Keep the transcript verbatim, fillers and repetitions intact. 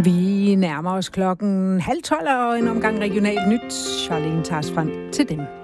Vi nærmer os klokken halv tolv og en omgang regionalt nyt. Charlene tager os frem til dem.